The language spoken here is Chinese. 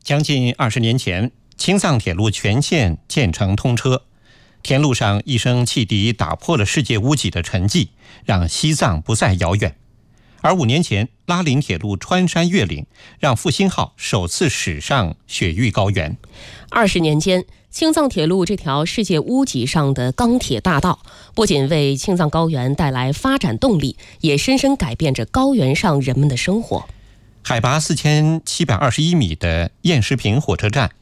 将近20年前，青藏铁路全线建成通车，田路上一声汽笛打破了世界屋脊的沉寂，让西藏不再遥远。而5年前，拉林铁路穿山越岭，让复兴号首次驶上雪域高原。 20年间，青藏铁路这条世界屋脊上的钢铁大道，不仅为青藏高原带来发展动力，也深深改变着高原上人们的生活。 海拔4721米的雁石坪火车站